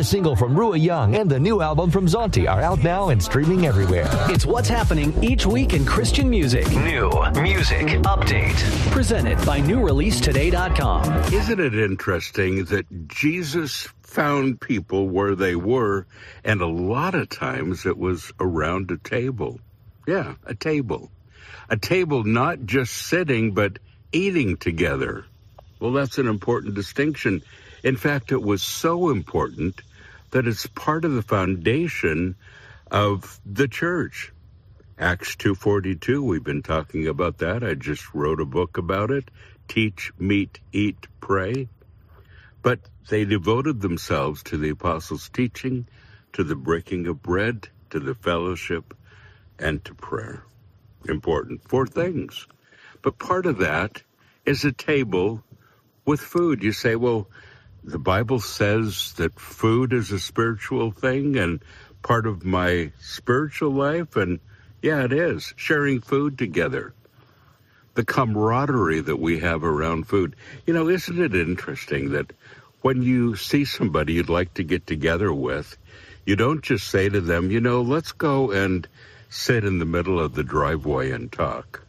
latest single from Rua Young and the new album from Zonti are out now and streaming everywhere. It's what's happening each week in Christian music. New Music Update. Presented by NewReleaseToday.com. Isn't it interesting that Jesus found people where they were, and a lot of times it was around a table. Yeah, a table. A table not just sitting, but eating together. Well, that's an important distinction. In fact, it was so important that it's part of the foundation of the church. Acts 2:42, we've been talking about that. I just wrote a book about it. Teach, meet, eat, pray. But they devoted themselves to the apostles' teaching, to the breaking of bread, to the fellowship, and to prayer. Important. 4 things. But part of that is a table with food. You say, well, the Bible says that food is a spiritual thing and part of my spiritual life. And yeah, it is. Sharing food together. The camaraderie that we have around food. You know, isn't it interesting that when you see somebody you'd like to get together with, you don't just say to them, you know, let's go and sit in the middle of the driveway and talk.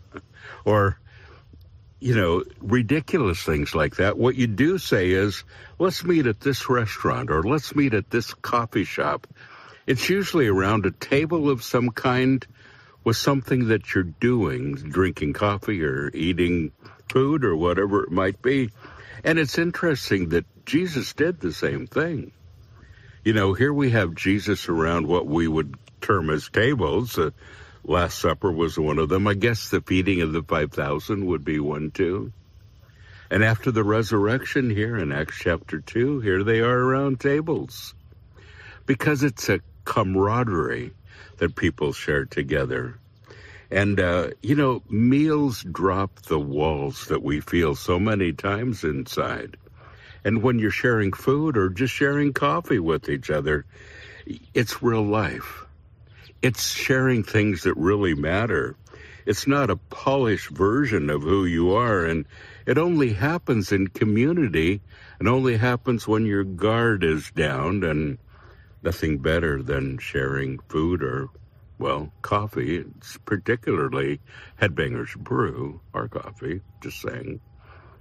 Or, you know, ridiculous things like that. What you do say is, let's meet at this restaurant or let's meet at this coffee shop. It's usually around a table of some kind with something that you're doing, drinking coffee or eating food or whatever it might be. And it's interesting that Jesus did the same thing. You know, here we have Jesus around what we would term as tables. Last Supper was one of them. I guess the feeding of the 5,000 would be one too. And after the resurrection here in Acts chapter 2, here they are around tables. Because it's a camaraderie that people share together. And, you know, meals drop the walls that we feel so many times inside. And when you're sharing food or just sharing coffee with each other, it's real life. It's sharing things that really matter. It's not a polished version of who you are, and it only happens in community and only happens when your guard is down, and nothing better than sharing food or, well, coffee. It's particularly Headbangers Brew, our coffee, just saying.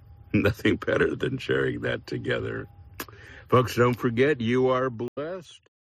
Nothing better than sharing that together. Folks, don't forget, you are blessed.